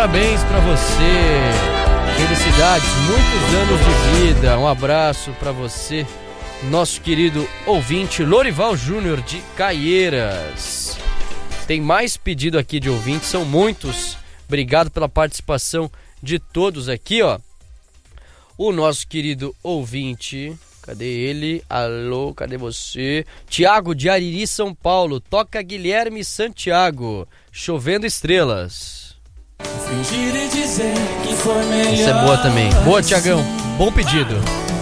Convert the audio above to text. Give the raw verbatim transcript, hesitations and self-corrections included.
Parabéns pra você. Felicidades, muitos anos de vida. Um abraço pra você, nosso querido ouvinte Lorival Júnior de Caieiras. Tem mais pedido aqui de ouvintes, são muitos. Obrigado pela participação de todos aqui, ó. O nosso querido ouvinte, cadê ele? Alô, cadê você? Tiago de Ariri, São Paulo. Toca Guilherme Santiago, Chovendo Estrelas. Essa é boa também. Boa, Tiagão. Bom pedido.